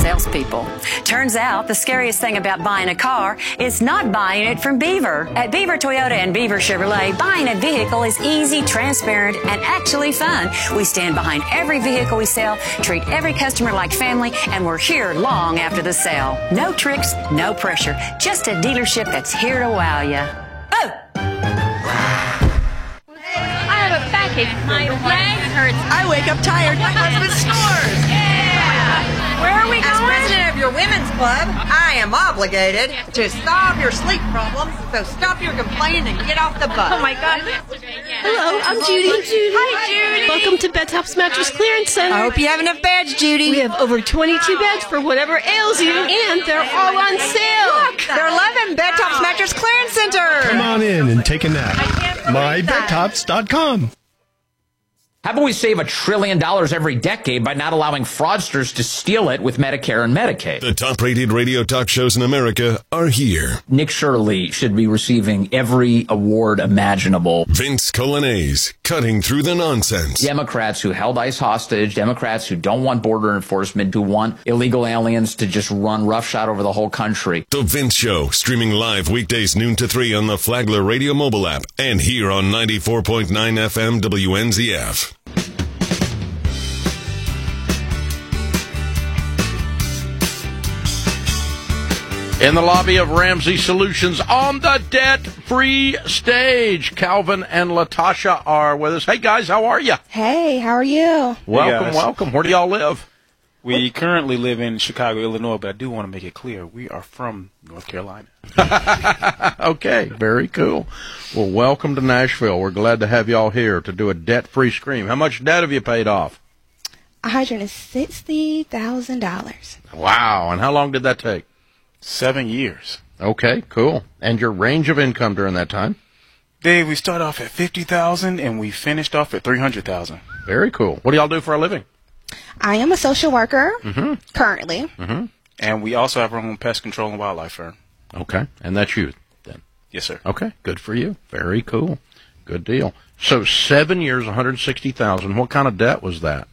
salespeople. Turns out the scariest thing about buying a car is not buying it from Beaver. At Beaver Toyota and Beaver Chevrolet, buying a vehicle is easy, transparent, and actually fun. We stand behind every vehicle we sell, treat every customer like family, and we're here long after the sale. No tricks, no pressure. Just a dealership that's here to wow you. Oh! I have a backache. My leg hurts. I wake up tired. My husband snores. Yeah. Where are we going? As president of your women's club, I am obligated to solve your sleep problems. So stop your complaining and get off the bus. Oh my God. Hello, I'm Judy. Hi, Judy. Welcome to Bed Tops Mattress Clearance Center. I hope you have enough beds, Judy. We have over 22 beds for whatever ails you, and they're all on sale. Look, they're 11 Bed Tops Mattress Clearance Center. Come on in and take a nap. MyBedTops.com. How about we save $1 trillion every decade by not allowing fraudsters to steal it with Medicare and Medicaid? The top-rated radio talk shows in America are here. Nick Shirley should be receiving every award imaginable. Vince Colanese, cutting through the nonsense. Democrats who held ICE hostage, Democrats who don't want border enforcement, who want illegal aliens to just run roughshod over the whole country. The Vince Show, streaming live weekdays noon to 3 on the Flagler Radio mobile app and here on 94.9 FM WNZF. In the lobby of Ramsey Solutions on the debt-free stage, Calvin and Latasha are with us. Hey, guys, how are you? Hey, how are you? Welcome, welcome. Where do y'all live? We currently live in Chicago, Illinois, but I do want to make it clear, we are from North Carolina. Okay, very cool. Well, welcome to Nashville. We're glad to have y'all here to do a debt-free scream. How much debt have you paid off? $160,000. Wow, and how long did that take? 7 years. Okay, cool. And your range of income during that time? Dave, we started off at $50,000 and we finished off at $300,000. Very cool. What do y'all do for a living? I am a social worker currently. And we also have our own pest control and wildlife firm. Okay, and that's you then? Yes, sir. Okay, good for you. Very cool. Good deal. So 7 years, $160,000. What kind of debt was that?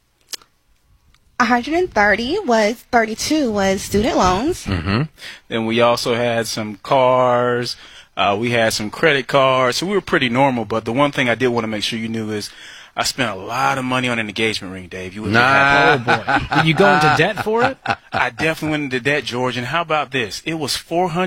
32 was student loans. Then we also had some cars. We had some credit cards. So we were pretty normal. But the one thing I did want to make sure you knew is I spent a lot of money on an engagement ring, Dave. You would be happy. Oh, boy. Did you go into debt for it? I definitely went into debt, George. And how about this? It was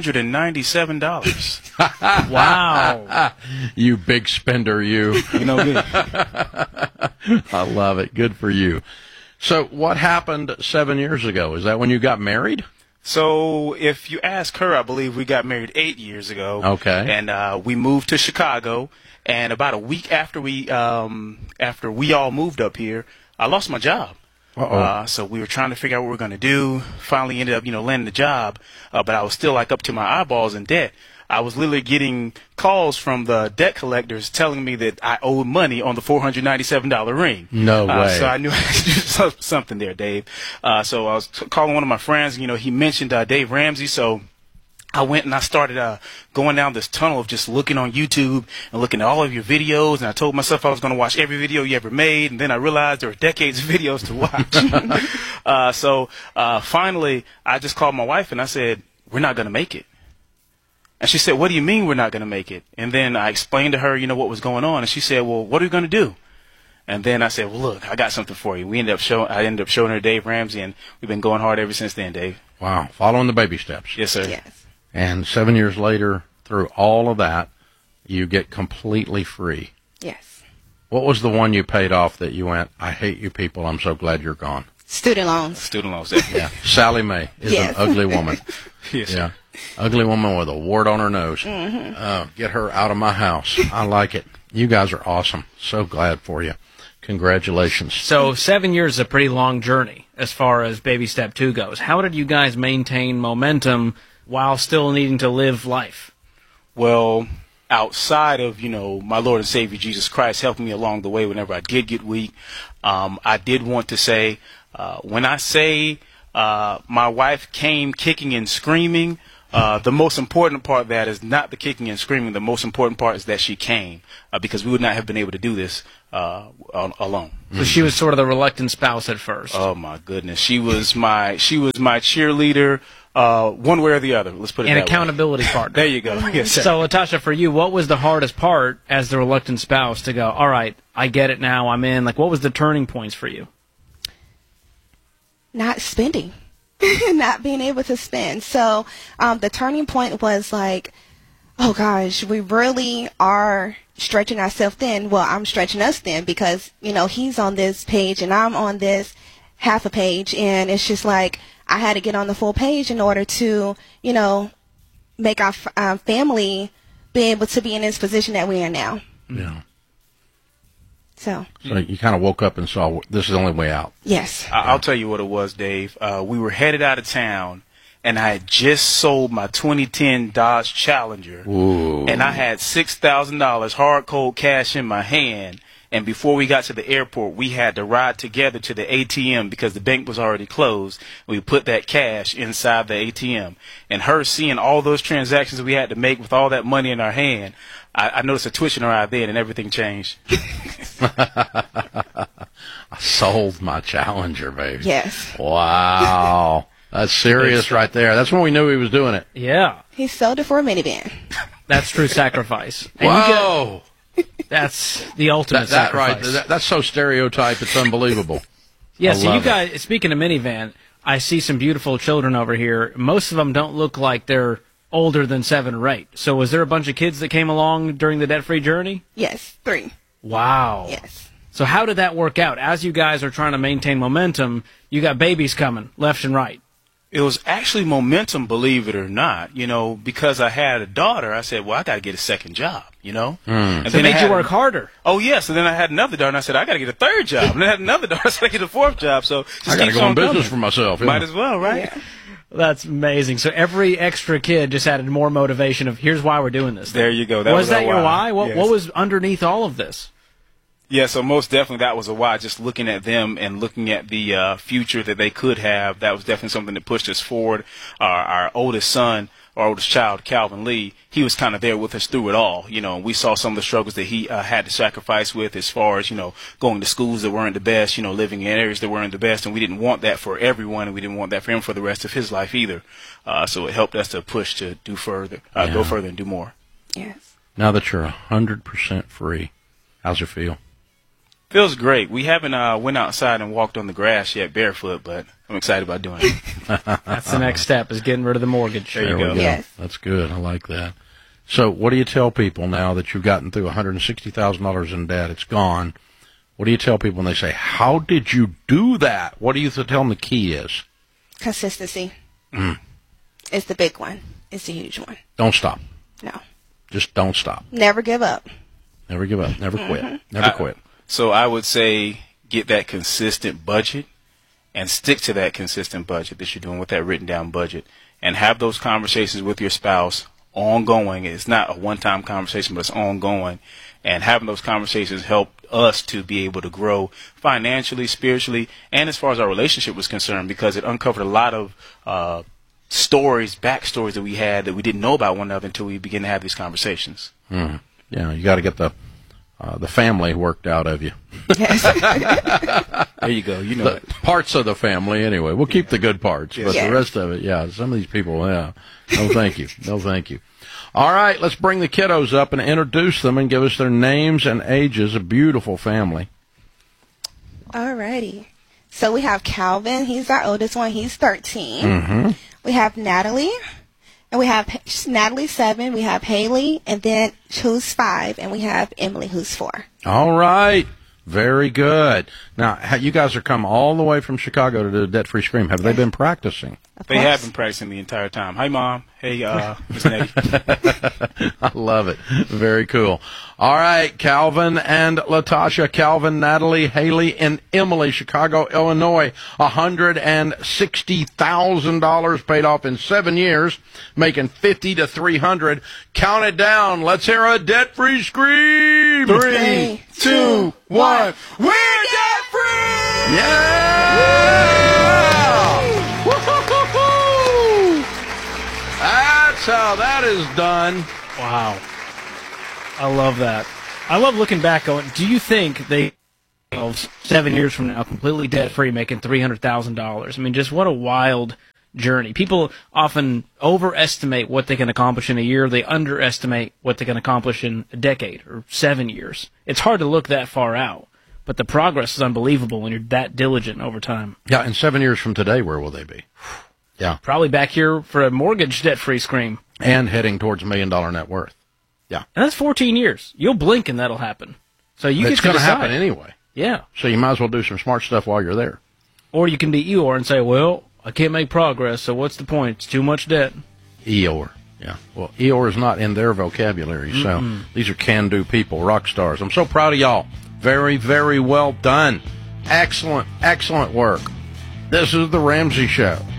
$497. Wow. You big spender, you. You know me. I love it. Good for you. So what happened 7 years ago? Is that when you got married? So if you ask her, I believe we got married 8 years ago. Okay. And we moved to Chicago. And about a week after we all moved up here, I lost my job. So we were trying to figure out what we were going to do. Finally ended up, landing the job. But I was still like up to my eyeballs in debt. I was literally getting calls from the debt collectors telling me that I owed money on the $497 ring. No way. So I knew I had to do something there, Dave. So I was calling one of my friends. He mentioned Dave Ramsey. So I went and I started going down this tunnel of just looking on YouTube and looking at all of your videos. And I told myself I was going to watch every video you ever made. And then I realized there were decades of videos to watch. So finally, I just called my wife and I said, we're not going to make it. And she said, what do you mean we're not going to make it? And then I explained to her, what was going on. And she said, well, what are we going to do? And then I said, well, look, I got something for you. I ended up showing her Dave Ramsey, and we've been going hard ever since then, Dave. Wow. Following the baby steps. Yes, sir. Yes. And 7 years later, through all of that, you get completely free. Yes. What was the one you paid off that you went, I hate you people, I'm so glad you're gone? Student loans. Student loans. Yeah. Sally Mae is an ugly woman. Yes. Yeah. Ugly woman with a wart on her nose. Get her out of my house. I like it. You guys are awesome. So glad for you. Congratulations. So 7 years is a pretty long journey as far as baby step 2 goes. How did you guys maintain momentum while still needing to live life? Well, outside of, my Lord and Savior Jesus Christ helping me along the way whenever I did get weak, I did want to say, when I say my wife came kicking and screaming, The most important part of that is not the kicking and screaming. The most important part is that she came, because we would not have been able to do this alone. So she was sort of the reluctant spouse at first. Oh my goodness, she was my cheerleader, one way or the other. Let's put it and that accountability way. partner. There you go. Yes, sir. So Latasha, for you, what was the hardest part as the reluctant spouse to go, all right, I get it now, I'm in? Like, what was the turning points for you? Not spending. Not being able to spend. So the turning point was like, oh gosh, we really are stretching ourselves thin. Well, I'm stretching us thin because, he's on this page and I'm on this half a page. And it's just like I had to get on the full page in order to, make our family be able to be in this position that we are now. Yeah. So you kind of woke up and saw this is the only way out. Yes. I'll tell you what it was, Dave. We were headed out of town, and I had just sold my 2010 Dodge Challenger. Ooh. And I had $6,000 hard cold cash in my hand. And before we got to the airport, we had to ride together to the ATM because the bank was already closed. We put that cash inside the ATM. And her seeing all those transactions we had to make with all that money in our hand, I noticed a twitch in her eye then, and everything changed. I sold my Challenger, baby. Yes. Wow. That's serious right there. That's when we knew he was doing it. Yeah. He sold it for a minivan. That's true sacrifice. And Whoa. That's the ultimate sacrifice. Right. That's so stereotyped, it's unbelievable. Yeah, so you guys, speaking of minivan, I see some beautiful children over here. Most of them don't look like they're older than 7 or 8. So was there a bunch of kids that came along during the debt-free journey? Yes, 3. Wow. Yes. So how did that work out? As you guys are trying to maintain momentum, you got babies coming left and right. It was actually momentum, believe it or not. Because I had a daughter, I said, well, I got to get a second job, And So it made you work harder. Oh, yes. And then I had another daughter, and I said, I got to get a third job. And then I had another daughter, so I get a 4th job. So I got to go in business for myself. Yeah. Might as well, right? Yeah. That's amazing. So every extra kid just added more motivation of, here's why we're doing this. There you go. Was that our your why? Yes. What was underneath all of this? Yeah, so most definitely that was a why. Just looking at them and looking at the future that they could have, that was definitely something that pushed us forward. Our oldest son, our oldest child, Calvin Lee, he was kind of there with us through it all. We saw some of the struggles that he had to sacrifice with as far as, going to schools that weren't the best, living in areas that weren't the best. And we didn't want that for everyone, and we didn't want that for him for the rest of his life either. So it helped us to push to do further, go further and do more. Yes. Now that you're 100% free, how's it feel? Feels great. We haven't went outside and walked on the grass yet barefoot, but I'm excited about doing it. That's the next step, is getting rid of the mortgage. There you go. Yes. That's good. I like that. So what do you tell people now that you've gotten through $160,000 in debt? It's gone. What do you tell people when they say, how did you do that? What do you tell them the key is? Consistency. It's the big one. It's the huge one. Don't stop. No. Just don't stop. Never give up. Never give up. Never quit. Never quit. So I would say get that consistent budget and stick to that consistent budget that you're doing with that written down budget, and have those conversations with your spouse ongoing. It's not a one-time conversation, but it's ongoing. And having those conversations helped us to be able to grow financially, spiritually, and as far as our relationship was concerned, because it uncovered a lot of backstories that we had that we didn't know about one another until we began to have these conversations. Yeah, you got to get the family worked out of you. Yes. There you go. You know it. Parts of the family, anyway. We'll keep the good parts, but Yeah. the rest of it, yeah. Some of these people, yeah. No, thank you. No, thank you. All right, let's bring the kiddos up and introduce them and give us their names and ages. A beautiful family. Alrighty. So we have Calvin. He's our oldest one. He's 13. We have Natalie. And we have Natalie 7. We have Haley, and then who's 5, and we have Emily, who's 4. All right. Very good. Now, you guys are come all the way from Chicago to do Debt Free Scream. Have they been practicing? They have been practicing the entire time. Hi, Mom. Hey, Miss Nettie. I love it. Very cool. All right, Calvin and Latasha. Calvin, Natalie, Haley, and Emily, Chicago, Illinois. $160,000 paid off in 7 years, making $50,000 to $300,000. Count it down. Let's hear a debt-free scream. 3, 2, 1. We're debt-free! Yeah! Woo-hoo-hoo-hoo! That's that's how that is done. Wow. I love that. I love looking back on, do you think they 7 years from now completely debt-free making $300,000? I mean, just what a wild journey. People often overestimate what they can accomplish in a year. They underestimate what they can accomplish in a decade or 7 years. It's hard to look that far out, but the progress is unbelievable when you're that diligent over time. Yeah, and 7 years from today, where will they be? Yeah. Probably back here for a mortgage debt-free scream. And heading towards $1 million net worth. Yeah. And that's 14 years. You'll blink and that'll happen. So you It's going to happen anyway. Yeah. So you might as well do some smart stuff while you're there. Or you can be Eeyore and say, well, I can't make progress, so what's the point? It's too much debt. Eeyore. Yeah. Well, Eeyore is not in their vocabulary, so these are can-do people, rock stars. I'm so proud of y'all. Very, very well done. Excellent, excellent work. This is The Ramsey Show.